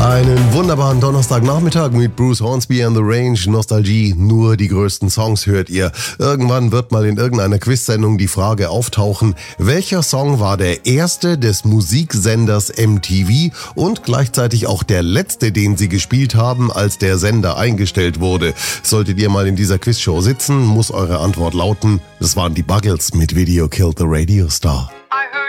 Einen wunderbaren Donnerstagnachmittag mit Bruce Hornsby and the Range. Nostalgie, nur die größten Songs hört ihr. Irgendwann wird mal in irgendeiner Quizsendung die Frage auftauchen, welcher Song war der erste des Musiksenders MTV und gleichzeitig auch der letzte, den sie gespielt haben, als der Sender eingestellt wurde. Solltet ihr mal in dieser Quizshow sitzen, muss eure Antwort lauten, das waren die Buggles mit Video Killed the Radio Star.